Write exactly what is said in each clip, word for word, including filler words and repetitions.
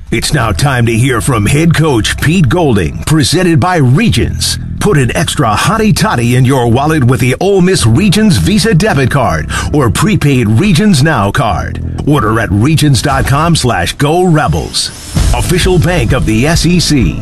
It's now time to hear from head coach Pete Golding, presented by Regions. Put an extra hottie toddy in your wallet with the Ole Miss Regions Visa debit card or prepaid Regions Now card. Order at regions.com slash go rebels. Official bank of the S E C.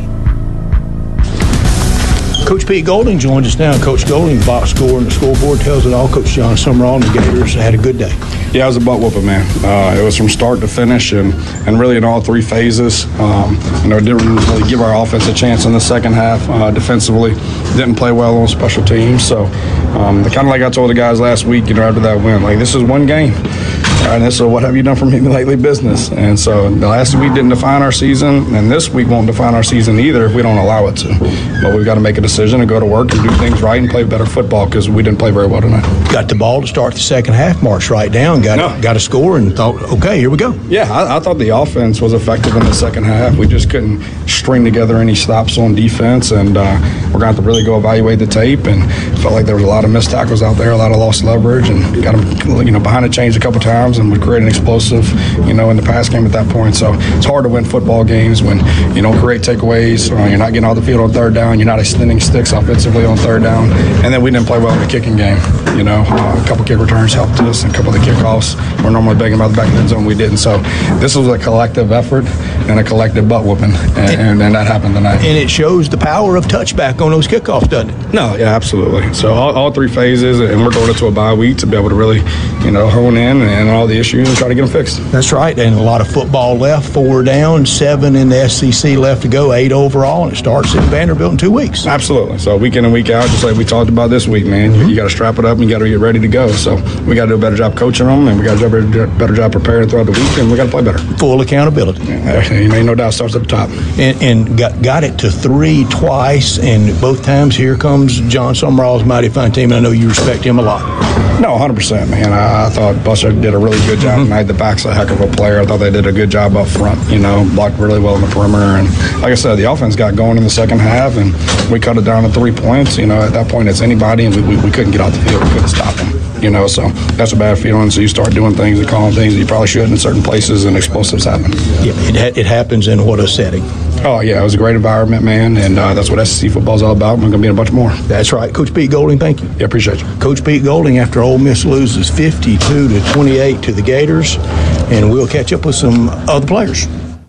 Coach Pete Golding joins us now. Coach Golding, box score and the scoreboard tells it all. Coach John Sumrall and the Gators had a good day. Yeah, it was a butt whooping, man. Uh, it was from start to finish, and, and really in all three phases. Um, you know, didn't really give our offense a chance in the second half. Uh, defensively, didn't play well on special teams. So, um, kind of like I told the guys last week, you know, after that win, like this is one game. And this is what have you done for me lately business. And so the last week didn't define our season, and this week won't define our season either if we don't allow it to. But we've got to make a decision and go to work and do things right and play better football because we didn't play very well tonight. Got the ball to start the second half, marched right down, got no. got a score, and thought, okay, here we go. Yeah, I, I thought the offense was effective in the second half. We just couldn't string together any stops on defense, and uh, we're going to have to really go evaluate the tape. And felt like there was a lot of missed tackles out there, a lot of lost leverage, and got them, you know, behind the chains a couple times, and we created an explosive, you know, in the pass game at that point. So it's hard to win football games when you don't create takeaways, or you're not getting off the field on third down, you're not extending sticks offensively on third down, and then we didn't play well in the kicking game. You know, uh, a couple kick returns helped us, and a couple of the kickoffs we're normally begging about the back of the end zone, we didn't. So this was a collective effort and a collective butt whooping, and, and, and that happened tonight. And it shows the power of touchback on those kickoffs, doesn't it? No, yeah, absolutely. So all, all three phases, and we're going into a bye week to be able to really, you know, hone in and all the issues and try to get them fixed. That's right, and a lot of football left, four down, seven in the S E C left to go, eight overall, and it starts in Vanderbilt in two weeks. Absolutely. So week in and week out, just like we talked about this week, man, mm-hmm. you got to strap it up and you got to get ready to go. So we got to do a better job coaching them, and we got to do a better, better job preparing throughout the week, and we got to play better. Full accountability. Yeah, you know, no doubt starts at the top. And, and got, got it to three twice, and both times here comes John Sumrall's mighty fine team, and I know you respect him a lot. No, one hundred percent, man. I, I thought Buster did a really good job tonight. Mm-hmm. The back's a heck of a player. I thought they did a good job up front, you know, blocked really well in the perimeter. And like I said, the offense got going in the second half, and we cut it down to three points. You know, at that point, it's anybody, and we, we, we couldn't get off the field. We couldn't stop them. You know, so that's a bad feeling. So you start doing things and calling things that you probably shouldn't in certain places, and explosives happen. Yeah, it, ha- it happens in what a setting. Oh, yeah, it was a great environment, man, and uh, that's what S E C football is all about. We're going to be in a bunch more. That's right. Coach Pete Golding, thank you. Yeah, appreciate you. Coach Pete Golding, after Ole Miss loses fifty-two to twenty-eight to the Gators, and we'll catch up with some other players.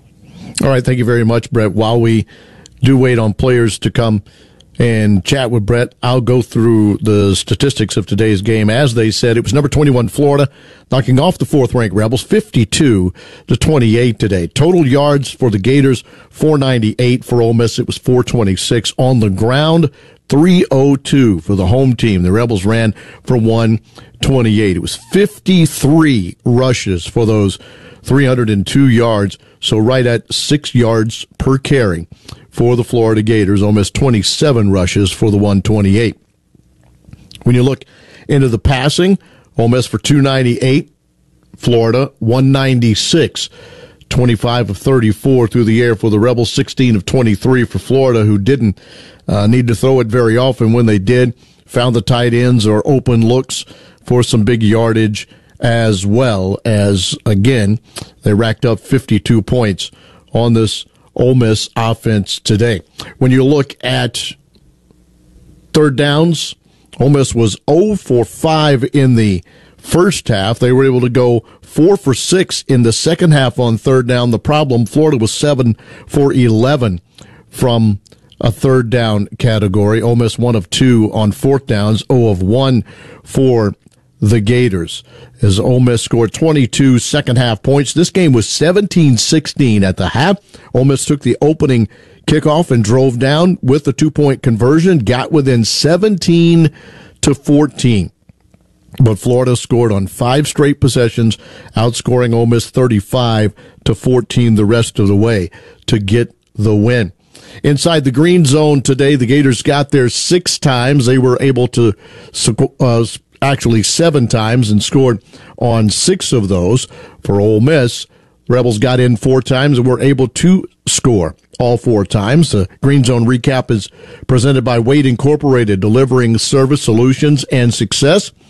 All right, thank you very much, Brett. While we do wait on players to come and chat with Brett, I'll go through the statistics of today's game. As they said, it was number twenty-one Florida knocking off the fourth-ranked Rebels fifty-two to twenty-eight today. Total yards for the Gators, four ninety-eight. For Ole Miss, it was four twenty-six. On the ground, three oh two for the home team. The Rebels ran for one twenty-eight. It was fifty-three rushes for those three hundred two yards, so right at six yards per carry for the Florida Gators. Ole Miss twenty-seven rushes for the one twenty-eight. When you look into the passing, Ole Miss for two ninety-eight, Florida one ninety-six. twenty-five of thirty-four through the air for the Rebels, sixteen of twenty-three for Florida, who didn't uh, need to throw it very often. When they did, found the tight ends or open looks for some big yardage, as well as, again, they racked up fifty-two points on this Ole Miss offense today. When you look at third downs, Ole Miss was zero for five in the first half. They were able to go four for six in the second half on third down. The problem, Florida was seven for eleven from a third down category. Ole Miss one of two on fourth downs, zero of one for the Gators, as Ole Miss scored twenty-two second-half points. This game was seventeen sixteen at the half. Ole Miss took the opening kickoff and drove down with the two-point conversion, got within seventeen to fourteen. But Florida scored on five straight possessions, outscoring Ole Miss thirty-five to fourteen the rest of the way to get the win. Inside the green zone today, the Gators got there six times. They were able to uh, actually seven times and scored on six of those. For Ole Miss, Rebels got in four times and were able to score all four times. The Green Zone recap is presented by Wade Incorporated, delivering service, solutions, and success.